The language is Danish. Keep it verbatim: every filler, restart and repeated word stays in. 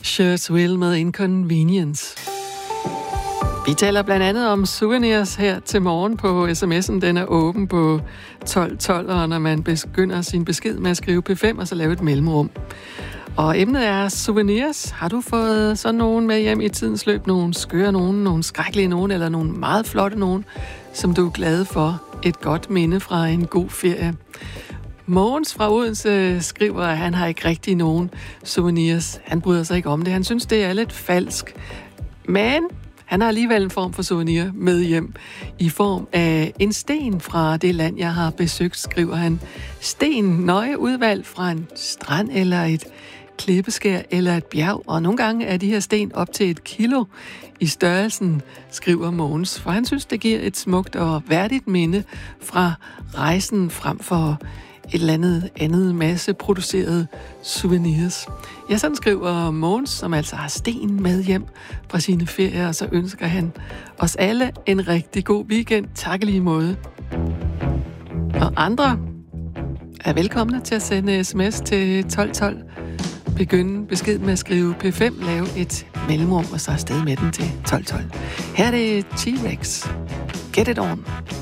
Shirts Will med Inconvenience. Vi taler blandt andet om souvenirs her til morgen på sms'en. Den er åben på tolv tolv, og når man begynder sin besked med at skrive P fem og så lave et mellemrum. Og emnet er souvenirs. Har du fået sådan nogen med hjem i tidens løb? Nogle skøre nogen, nogle skrækkelige nogen, eller nogle meget flotte nogen, som du er glad for? Et godt minde fra en god ferie. Mogens fra Odense skriver, at han har ikke rigtig nogen souvenirs. Han bryder sig ikke om det. Han synes, det er lidt falsk. Men han har alligevel en form for souvenir med hjem i form af en sten fra det land, jeg har besøgt, skriver han. Sten nøje udvalgt fra en strand eller et klippeskær eller et bjerg, og nogle gange er de her sten op til et kilo i størrelsen, skriver Mogens, for han synes, det giver et smukt og værdigt minde fra rejsen frem for et eller andet andet masseproduceret souvenirs. Ja, sådan skriver Mogens, som altså har sten med hjem fra sine ferier, og så ønsker han os alle en rigtig god weekend. Tak lige måde. Og andre er velkomne til at sende sms til tolv tolv. Begynde besked med at skrive P fem, lave et mellemrum, og så afsted med den til tolv tolv. Her er det T-Rex. Get it on.